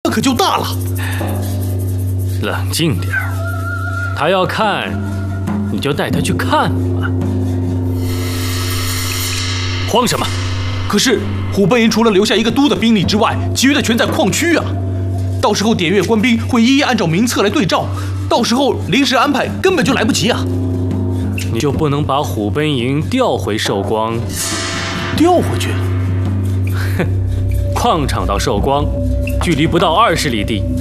那可就大了。 冷静点儿，他要看，你就带他去看嘛。慌什么？ 可是虎贲营除了留下一个都的兵力之外，其余的全在矿区啊。到时候点阅官兵会一一按照名册来对照，到时候临时安排根本就来不及啊。 你就不能把虎贲营调回寿光？ 调回去？ 哼，矿场到寿光距离不到20里地，